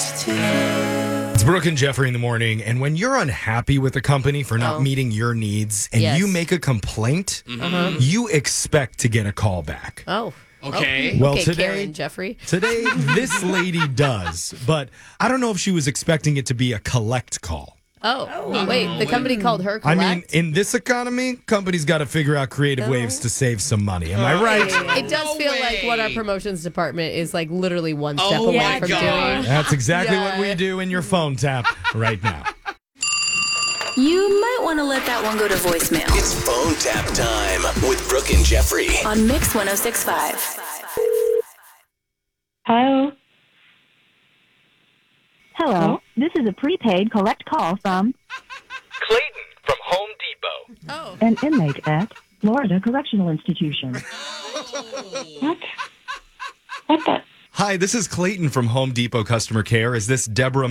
It's Brooke and Jeffrey in the morning, and when you're unhappy with a company for not meeting your needs and you make a complaint, you expect to get a call back. Oh. Okay. Well, Okay, today, Karen, Jeffrey. Today, this lady does, but I don't know if she was expecting it to be a collect call. Oh, wait. The company called her I collect? mean, in this economy, companies got to figure out creative ways to save some money. Am I right? It does feel like what our promotions department is like literally one step Oh away my from gosh. doing. That's exactly what we do in your phone tap right now. You might want to let that one go to voicemail It's phone tap time with Brooke and Jeffrey. on Mix 106.5. Hello. Hello, this is a prepaid collect call from Clayton from Home Depot. Oh. an inmate at Florida Correctional Institution. What? What the? Hi, this is Clayton from Home Depot Customer Care. Is this Deborah?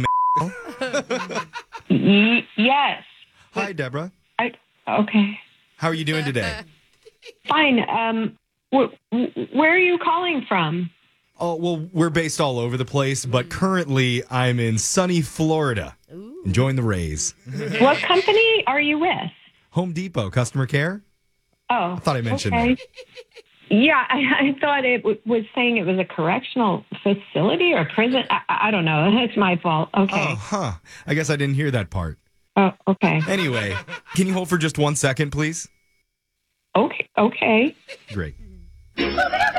Yes. Hi, Deborah. Okay. How are you doing today? Fine. Where are you calling from? Oh, well, we're based all over the place, but currently I'm in sunny Florida, enjoying the rays. What company are you with? Home Depot Customer Care? Oh. I thought I mentioned okay. that. Yeah, I thought it was saying it was a correctional facility or prison. I don't know. That's my fault. Okay. Oh, huh. I guess I didn't hear that part. Oh, okay. Anyway, can you hold for just 1 second, please? Okay. Great.